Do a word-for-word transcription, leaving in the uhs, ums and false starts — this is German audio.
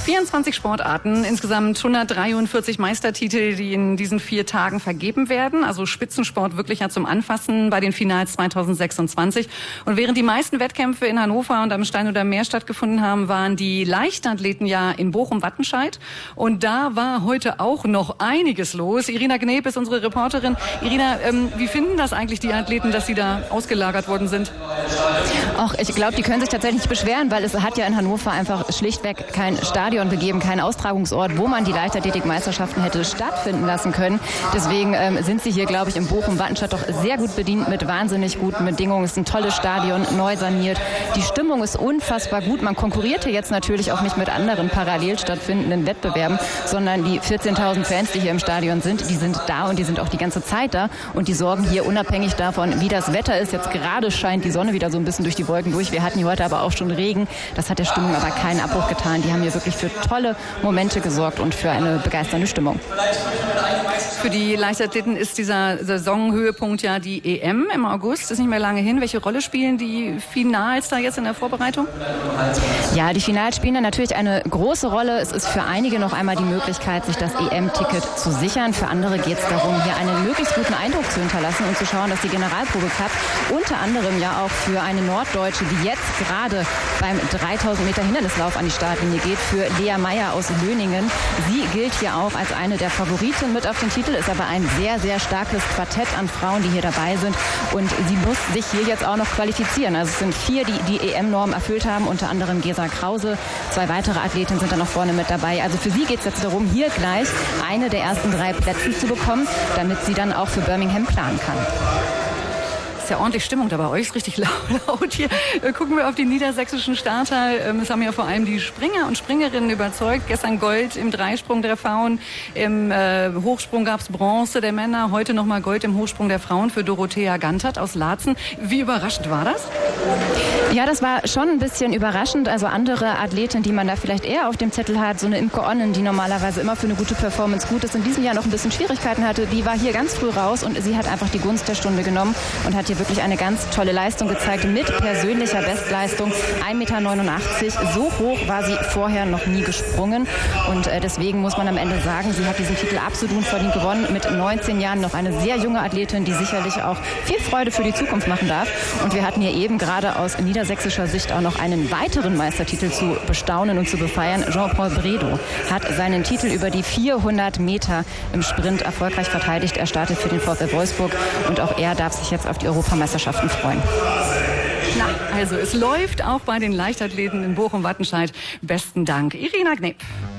vierundzwanzig Sportarten, insgesamt hundertdreiundvierzig Meistertitel, die in diesen vier Tagen vergeben werden. Also Spitzensport wirklich ja zum Anfassen bei den Finals zweitausendsechsundzwanzig. Und während die meisten Wettkämpfe in Hannover und am Stein oder Meer stattgefunden haben, waren die Leichtathleten ja in Bochum-Wattenscheid. Und da war heute auch noch einiges los. Irina Gneb ist unsere Reporterin. Irina, ähm, wie finden das eigentlich die Athleten, dass sie da ausgelagert worden sind? Ach, ich glaube, die können sich tatsächlich nicht beschweren, weil es hat ja in Hannover einfach schlichtweg kein Stadion gegeben, kein Austragungsort, wo man die Leichtathletik-Meisterschaften hätte stattfinden lassen können. Deswegen ähm, sind sie hier, glaube ich, im Bochum-Wattenscheid doch sehr gut bedient mit wahnsinnig guten Bedingungen. Es ist ein tolles Stadion, neu saniert. Die Stimmung ist unfassbar gut. Man konkurrierte jetzt natürlich auch nicht mit anderen parallel stattfindenden Wettbewerben, sondern die vierzehntausend Fans, die hier im Stadion sind, die sind da und die sind auch die ganze Zeit da und die sorgen hier unabhängig davon, wie das Wetter ist. Jetzt gerade scheint die Sonne wieder so ein bisschen durch die Wolken durch. Wir hatten hier heute aber auch schon Regen. Das hat der Stimmung aber keinen Abbruch getan. Die haben hier wirklich für tolle Momente gesorgt und für eine begeisternde Stimmung. Für die Leichtathleten ist dieser Saisonhöhepunkt ja die E M im August. Das ist nicht mehr lange hin. Welche Rolle spielen die Finals da jetzt in der Vorbereitung? Ja, die Finals spielen da natürlich eine große Rolle. Es ist für einige noch einmal die Möglichkeit, sich das E M-Ticket zu sichern. Für andere geht es darum, hier einen möglichst guten Eindruck zu hinterlassen und zu schauen, dass die Generalprobe klappt. Unter anderem ja auch für eine Norddeutsche, die jetzt gerade beim dreitausend Meter Hindernislauf an die Startlinie geht, für Lea Meyer aus Löningen. Sie gilt hier auch als eine der Favoriten mit auf den Titel, ist aber ein sehr, sehr starkes Quartett an Frauen, die hier dabei sind. Und sie muss sich hier jetzt auch noch qualifizieren. Also es sind vier, die die E M-Norm erfüllt haben, unter anderem Gesa Krause. Zwei weitere Athletinnen sind da noch vorne mit dabei. Also für sie geht es jetzt darum, hier gleich eine der ersten drei Plätze zu bekommen, damit sie dann auch für Birmingham planen kann. Ist ja ordentlich Stimmung da bei euch, ist richtig laut hier. Gucken wir auf die niedersächsischen Starter. Es haben ja vor allem die Springer und Springerinnen überzeugt. Gestern Gold im Dreisprung der Frauen, im äh, Hochsprung gab es Bronze der Männer, heute nochmal Gold im Hochsprung der Frauen für Dorothea Gantert aus Laatzen. Wie überraschend war das? Ja, das war schon ein bisschen überraschend. Also andere Athletinnen, die man da vielleicht eher auf dem Zettel hat, so eine Imke Onnen, die normalerweise immer für eine gute Performance gut ist, in diesem Jahr noch ein bisschen Schwierigkeiten hatte, die war hier ganz früh raus und sie hat einfach die Gunst der Stunde genommen und hat hier wirklich eine ganz tolle Leistung gezeigt mit persönlicher Bestleistung. ein Meter neunundachtzig, so hoch war sie vorher noch nie gesprungen und äh, deswegen muss man am Ende sagen, sie hat diesen Titel absolut verdient gewonnen. Mit neunzehn Jahren noch eine sehr junge Athletin, die sicherlich auch viel Freude für die Zukunft machen darf. Und wir hatten hier eben gerade aus niedersächsischer Sicht auch noch einen weiteren Meistertitel zu bestaunen und zu befeiern. Jean-Paul Bredow hat seinen Titel über die vierhundert Meter im Sprint erfolgreich verteidigt. Er startet für den VfL Wolfsburg und auch er darf sich jetzt auf die Europameisterschaften freuen. Na, also es läuft auch bei den Leichtathleten in Bochum-Wattenscheid. Besten Dank, Irina Gneb.